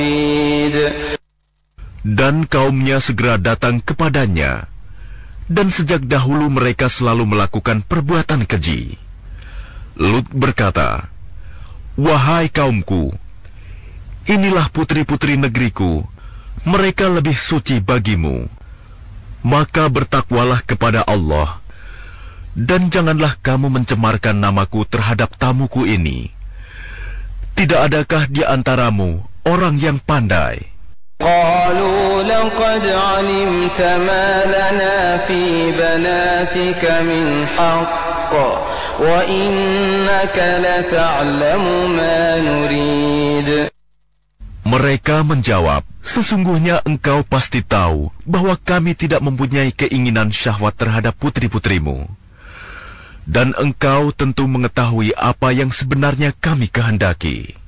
Dan kaumnya segera datang kepadanya, dan sejak dahulu mereka selalu melakukan perbuatan keji. Lut berkata, "Wahai kaumku, inilah putri-putri negeriku, mereka lebih suci bagimu. Maka bertakwalah kepada Allah, dan janganlah kamu mencemarkan namaku terhadap tamuku ini. Tidak adakah di antaramu orang yang pandai?" قالوا لقد علمت ما لنا في بناتك من حق وإنك لتعلم ما نريد. Mereka menjawab, "Sesungguhnya engkau pasti tahu bahwa kami tidak mempunyai keinginan syahwat terhadap putri-putrimu. Dan engkau tentu mengetahui apa yang sebenarnya kami kehendaki."